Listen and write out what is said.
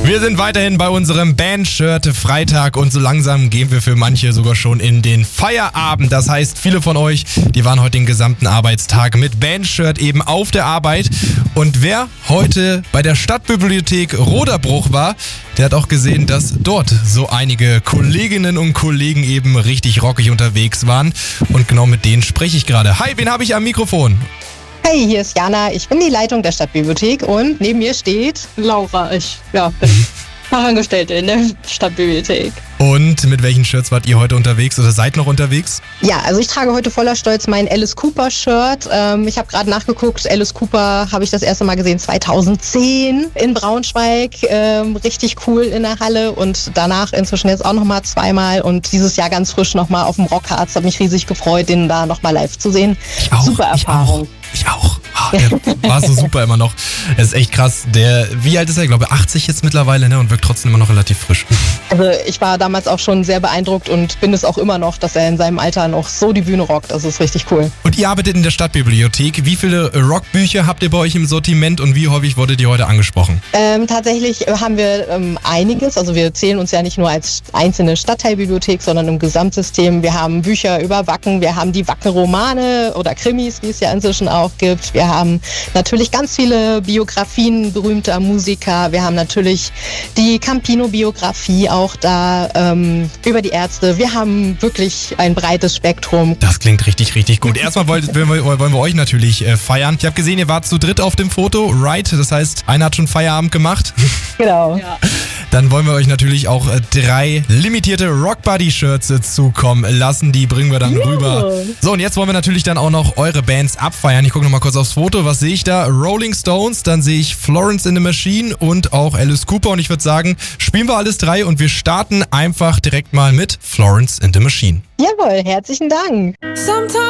Wir sind weiterhin bei unserem Band-Shirt-Freitag und so langsam gehen wir für manche sogar schon in den Feierabend. Das heißt, viele von euch, die waren heute den gesamten Arbeitstag mit Band-Shirt eben auf der Arbeit. Und wer heute bei der Stadtbibliothek Roderbruch war, der hat auch gesehen, dass dort so einige Kolleginnen und Kollegen eben richtig rockig unterwegs waren. Und genau mit denen spreche ich gerade. Hi, wen habe ich am Mikrofon? Hey, hier ist Jana, ich bin die Leitung der Stadtbibliothek und neben mir steht Laura, ich bin Fachangestellte in der Stadtbibliothek. Und mit welchen Shirts wart ihr heute unterwegs oder seid noch unterwegs? Ja, also ich trage heute voller Stolz mein Alice Cooper Shirt. Ich habe gerade nachgeguckt, Alice Cooper habe ich das erste Mal gesehen 2010 in Braunschweig. Richtig cool in der Halle und danach inzwischen jetzt auch nochmal zweimal und dieses Jahr ganz frisch nochmal auf dem Rockharz. Hat mich riesig gefreut, den da nochmal live zu sehen. Ich auch, super Erfahrung. Ich auch. Der war so super immer noch. Es ist echt krass. Wie alt ist er? Ich glaube 80 jetzt mittlerweile, ne? Und wirkt trotzdem immer noch relativ frisch. Also ich war damals auch schon sehr beeindruckt und bin es auch immer noch, dass er in seinem Alter noch so die Bühne rockt. Das ist richtig cool. Und ihr arbeitet in der Stadtbibliothek. Wie viele Rockbücher habt ihr bei euch im Sortiment und wie häufig wurdet ihr heute angesprochen? Tatsächlich haben wir einiges. Also wir zählen uns ja nicht nur als einzelne Stadtteilbibliothek, sondern im Gesamtsystem. Wir haben Bücher über Wacken, wir haben die Wacken-Romane oder Krimis, die es ja inzwischen auch gibt. Wir haben natürlich ganz viele Biografien berühmter Musiker. Wir haben natürlich die Campino-Biografie auch da, über die Ärzte. Wir haben wirklich ein breites Spektrum. Das klingt richtig, richtig gut. Erstmal wollen wir euch natürlich feiern. Ich habe gesehen, ihr wart zu dritt auf dem Foto, right? Das heißt, einer hat schon Feierabend gemacht. Genau. Ja. Dann wollen wir euch natürlich auch 3 limitierte Rockbuddy-Shirts zukommen lassen. Die bringen wir dann rüber. So, und jetzt wollen wir natürlich dann auch noch eure Bands abfeiern. Ich gucke nochmal kurz aufs Foto. Was sehe ich da? Rolling Stones, dann sehe ich Florence in the Machine und auch Alice Cooper. Und ich würde sagen, spielen wir alles 3 und wir starten einfach direkt mal mit Florence in the Machine. Jawohl, herzlichen Dank.